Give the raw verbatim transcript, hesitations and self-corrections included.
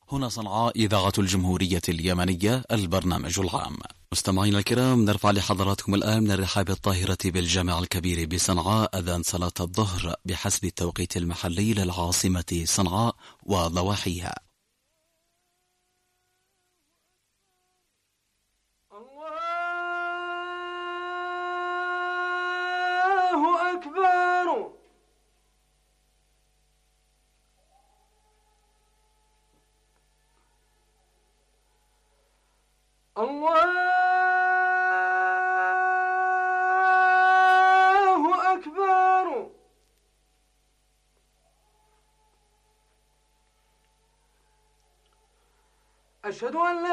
هنا صنعاء إذاعة الجمهورية اليمنية البرنامج العام. مستمعينا الكرام، نرفع لحضراتكم الآن من الرحاب الطاهرة بالجامع الكبير بصنعاء أذان صلاة الظهر بحسب التوقيت المحلي للعاصمة صنعاء وضواحيها. الله أكبر. الله أكبر. أشهد أن لا